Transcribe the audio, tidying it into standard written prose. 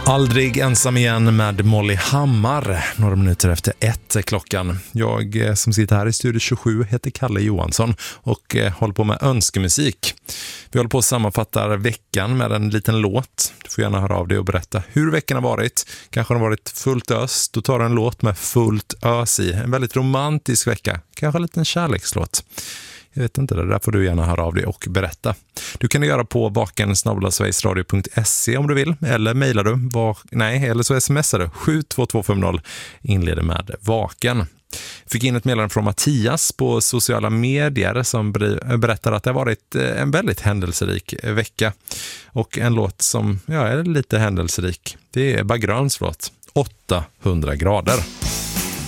Aldrig ensam igen med Molly Hammar. Några minuter efter 1 klockan. Jag som sitter här i Studio 27 heter Kalle Johansson och håller på med önskemusik. Vi håller på att sammanfatta veckan med en liten låt. Du får gärna höra av dig och berätta hur veckan har varit. Kanske har varit fullt ös. Då tar du en låt med fullt ös i. En väldigt romantisk vecka. Kanske en liten kärlekslåt. Jag vet inte, det där får du gärna höra av dig och berätta. Du kan göra på vaken@sverigesradio.se om du vill. Eller mejlar du, eller så smsar du 72250, inleder med vaken. Fick in ett meddelande från Mattias på sociala medier som berättar att det har varit en väldigt händelserik vecka. Och en låt som är lite händelserik. Det är Ebba Gröns låt, 800 grader.